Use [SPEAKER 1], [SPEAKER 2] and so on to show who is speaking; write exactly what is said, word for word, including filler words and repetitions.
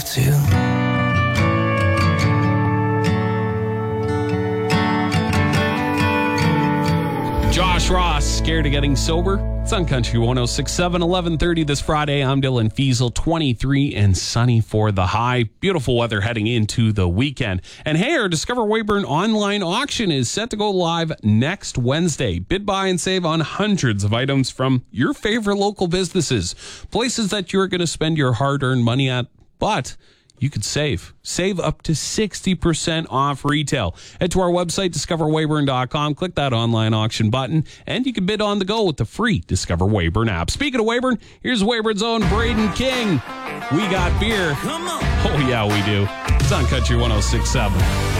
[SPEAKER 1] myself to.
[SPEAKER 2] Josh Ross, Scared of Getting Sober. It's on Country one oh six point seven, eleven thirty this Friday. I'm Dylan Fiesel, twenty-three and sunny for the high. Beautiful weather heading into the weekend. And hey, our Discover Weyburn online auction is set to go live next Wednesday. Bid, buy, and save on hundreds of items from your favorite local businesses. Places that you're going to spend your hard-earned money at, but you could save. Save up to sixty percent off retail. Head to our website, discover weyburn dot com. Click that online auction button, and you can bid on the go with the free Discover Weyburn app. Speaking of Weyburn, here's Weyburn's own Braden King. We got beer.
[SPEAKER 1] Come on.
[SPEAKER 2] Oh, yeah, we do. It's on Country one oh six point seven.